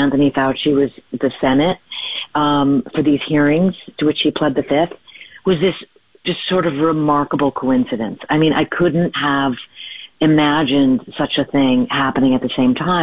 Anthony Fauci was the Senate for these hearings to which he pled the Fifth was this just sort of remarkable coincidence. I mean, I couldn't have imagined such a thing happening at the same time.